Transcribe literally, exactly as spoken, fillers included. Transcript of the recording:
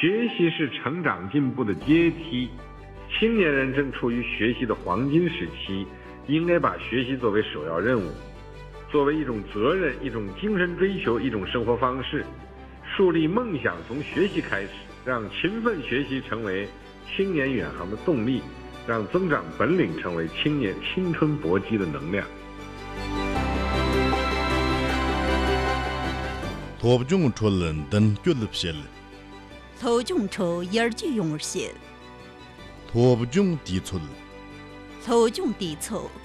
学习是成长进步的阶梯，青年人正处于学习的黄金时期，应该把学习作为首要任务，作为一种责任，一种精神追求，一种生活方式。树立梦想从学习开始，让勤奋学习成为青年远航的动力，让增长本领成为青年青春搏击的能量。 托中出伦敦俱乐部， 头中出一句勇士， 托中地处， 头中地处。